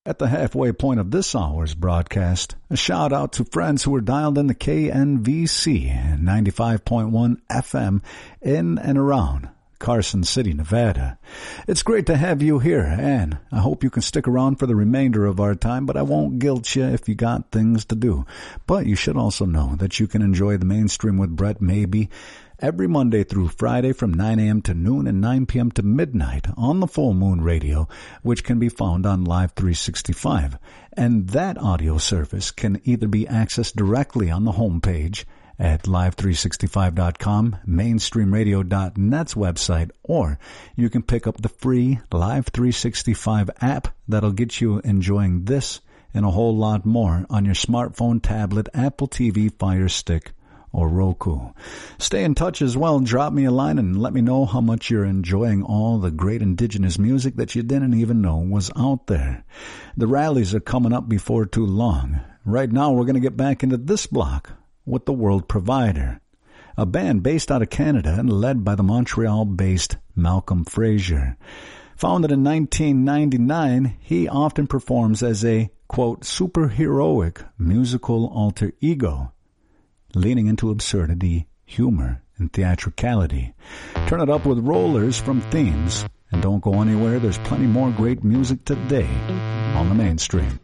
At the halfway point of this hour's broadcast, a shout out to friends who are dialed in the KNVC 95.1 FM in and around Carson City, Nevada. It's great to have you here, and I hope you can stick around for the remainder of our time, but I won't guilt you if you got things to do. But you should also know that you can enjoy the Mainstream with Brett Maybe every Monday through Friday from 9 a.m. to noon and 9 p.m. to midnight on the Full Moon Radio, which can be found on Live 365. And that audio service can either be accessed directly on the homepage at live365.com, mainstreamradio.net's website, or you can pick up the free Live 365 app that'll get you enjoying this and a whole lot more on your smartphone, tablet, Apple TV, Fire Stick, or Roku. Stay in touch as well. Drop me a line and let me know how much you're enjoying all the great indigenous music that you didn't even know was out there. The rallies are coming up before too long. Right now, we're going to get back into this block with the World Provider, a band based out of Canada and led by the Montreal-based Malcolm Fraser. Founded in 1999, he often performs as a, quote, superheroic musical alter ego, leaning into absurdity, humor, and theatricality. Turn it up with Rollers from Themes, and don't go anywhere. There's plenty more great music today on the Mainstream.